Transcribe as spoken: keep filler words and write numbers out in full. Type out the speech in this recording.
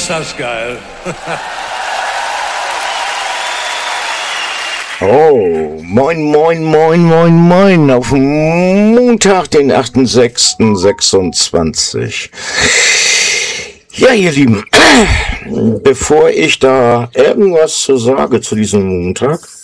Ist das geil. Oh, moin, moin, moin, moin, moin, auf Montag, den achten sechsten sechsundzwanzig. Ja, ihr Lieben, bevor ich da irgendwas zu sage zu diesem Montag,